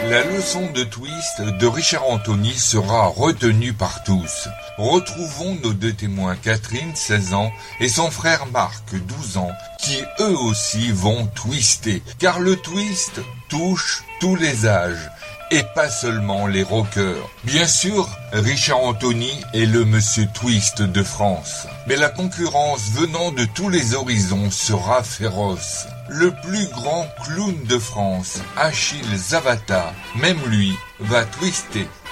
La leçon de twist de Richard Anthony sera retenue par tous. Retrouvons nos deux témoins Catherine, 16 ans, et son frère Marc, 12 ans, qui eux aussi vont twister, car le twist touche tous les âges, et pas seulement les rockers. Bien sûr, Richard Anthony est le monsieur twist de France, mais la concurrence venant de tous les horizons sera féroce. Le plus grand clown de France, Achille Zavata, même lui, va twister.